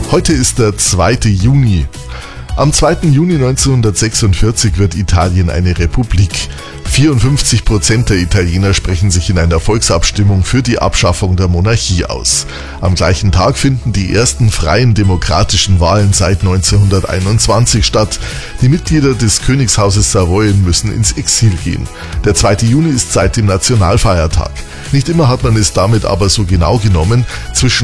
Heute ist der 2. Juni. Am 2. Juni 1946 wird Italien eine Republik. 54% der Italiener sprechen sich in einer Volksabstimmung für die Abschaffung der Monarchie aus. Am gleichen Tag finden die ersten freien demokratischen Wahlen seit 1921 statt. Die Mitglieder des Königshauses Savoyen müssen ins Exil gehen. Der 2. Juni ist seitdem Nationalfeiertag. Nicht immer hat man es damit aber so genau genommen. Zwischen